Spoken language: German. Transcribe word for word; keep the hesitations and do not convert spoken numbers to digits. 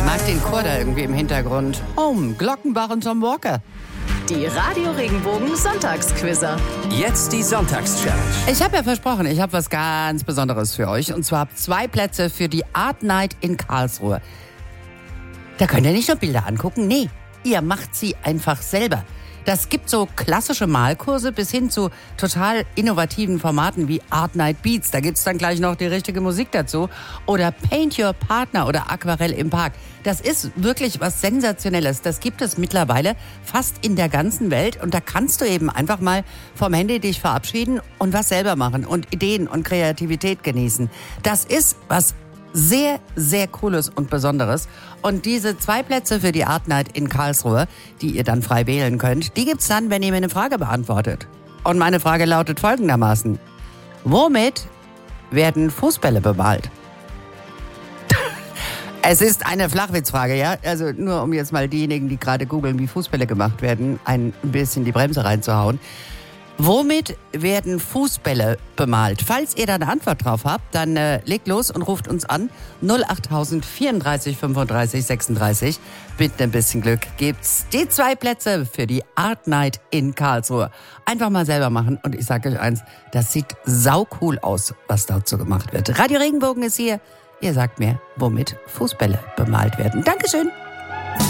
mag den Chor da irgendwie im Hintergrund. Home, Glockenbach und Tom Walker. Die Radio Regenbogen Sonntagsquizzer. Jetzt die Sonntagschallenge. Ich habe ja versprochen, ich habe was ganz Besonderes für euch. Und zwar zwei Plätze für die Art Night in Karlsruhe. Da könnt ihr nicht nur Bilder angucken, nee, ihr macht sie einfach selber. Das gibt so klassische Malkurse bis hin zu total innovativen Formaten wie Art Night Beats. Da gibt's dann gleich noch die richtige Musik dazu. Oder Paint Your Partner oder Aquarell im Park. Das ist wirklich was Sensationelles. Das gibt es mittlerweile fast in der ganzen Welt. Und da kannst du eben einfach mal vom Handy dich verabschieden und was selber machen und Ideen und Kreativität genießen. Das ist was sehr, sehr Cooles und Besonderes. Und diese zwei Plätze für die Art Night in Karlsruhe, die ihr dann frei wählen könnt, die gibt's dann, wenn ihr mir eine Frage beantwortet. Und meine Frage lautet folgendermaßen: Womit werden Fußbälle bemalt? Es ist eine Flachwitzfrage, ja? Also nur um jetzt mal diejenigen, die gerade googeln, wie Fußbälle gemacht werden, ein bisschen die Bremse reinzuhauen. Womit werden Fußbälle bemalt? Falls ihr da eine Antwort drauf habt, dann äh, legt los und ruft uns an. null acht tausend vierunddreißig fünfunddreißig sechsunddreißig. Mit ein bisschen Glück gibt's die zwei Plätze für die Art Night in Karlsruhe. Einfach mal selber machen und ich sage euch eins, das sieht saucool aus, was dazu gemacht wird. Radio Regenbogen ist hier. Ihr sagt mir, womit Fußbälle bemalt werden. Dankeschön.